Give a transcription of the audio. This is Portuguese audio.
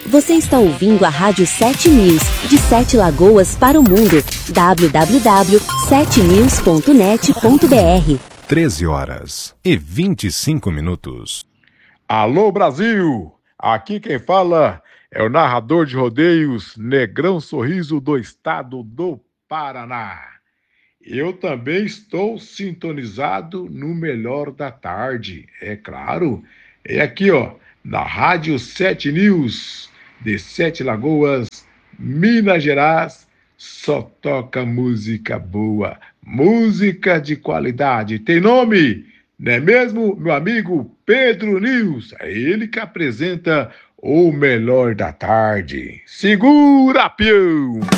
Você está ouvindo a Rádio 7 News, de 7 Lagoas para o mundo. www.7news.net.br 13h25. Alô, Brasil! Aqui quem fala é o narrador de rodeios Negrão Sorriso do estado do Paraná. Eu também estou sintonizado no melhor da tarde, é claro. É aqui, ó, na Rádio 7 News, de 7 Lagoas, Minas Gerais, só toca música boa, música de qualidade. Tem nome, não é mesmo, meu amigo Pedro News? É ele que apresenta o melhor da tarde. Segura, peão!